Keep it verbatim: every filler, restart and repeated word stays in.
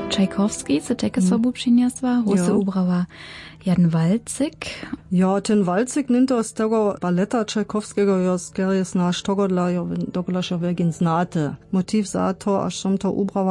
Tchaikovsky, se teke sobu přiniesła, husy ubrała jeden walcyk. Ja, ten walcyk nimmt aus tego baleta Tchaikovskiego, jo skerje znaš togodla, jo dokolaš jo vegin znate. Motiv za to, až som to ubrała